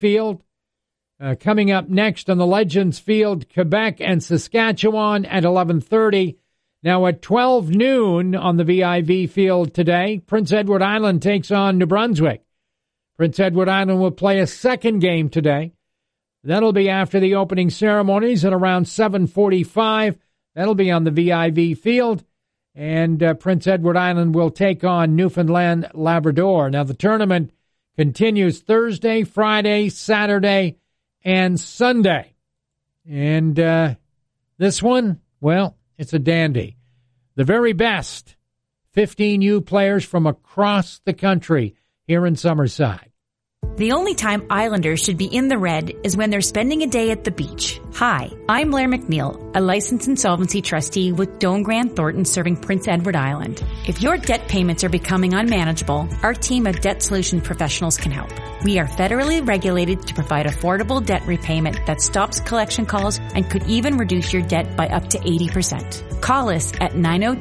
Field. Coming up next on the Legends Field, Quebec and Saskatchewan at 11:30. Now at 12 noon on the VIV Field today, Prince Edward Island takes on New Brunswick. Prince Edward Island will play a second game today. That'll be after the opening ceremonies at around 7:45. That'll be on the VIV Field. And Prince Edward Island will take on Newfoundland Labrador. Now the tournament continues Thursday, Friday, Saturday, and Sunday. And this one, well, it's a dandy. The very best 15U players from across the country here in Summerside. The only time Islanders should be in the red is when they're spending a day at the beach. Hi, I'm Blair McNeil, a licensed insolvency trustee with Doane Grant Thornton serving Prince Edward Island. If your debt payments are becoming unmanageable, our team of debt solution professionals can help. We are federally regulated to provide affordable debt repayment that stops collection calls and could even reduce your debt by up to 80%. Call us at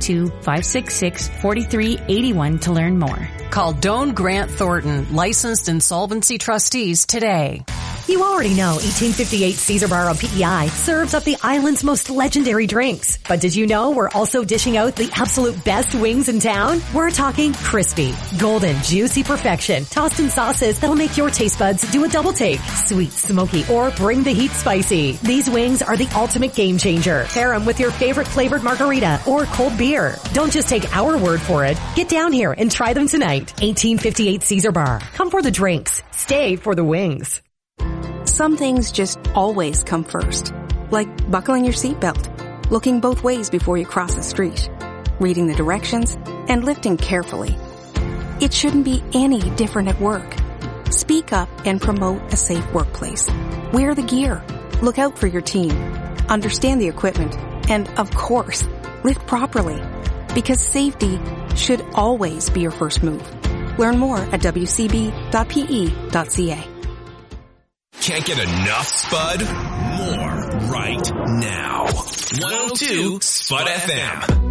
902-566-4381 to learn more. Call Doane Grant Thornton, licensed insolvency trustees today. You already know 1858 Caesar Bar on PEI serves up the island's most legendary drinks. But did you know we're also dishing out the absolute best wings in town? We're talking crispy, golden, juicy perfection, tossed in sauces that'll make your taste buds do a double take. Sweet, smoky, or bring the heat spicy. These wings are the ultimate game changer. Pair them with your favorite flavored margarita or cold beer. Don't just take our word for it. Get down here and try them tonight. 1858 Caesar Bar. Come for the drinks. Stay for the wings. Some things just always come first. Like buckling your seatbelt, looking both ways before you cross the street, reading the directions, and lifting carefully. It shouldn't be any different at work. Speak up and promote a safe workplace. Wear the gear. Look out for your team. Understand the equipment. And, of course, lift properly. Because safety should always be your first move. Learn more at wcb.pe.ca. Can't get enough Spud? More right now. 102 Spud FM.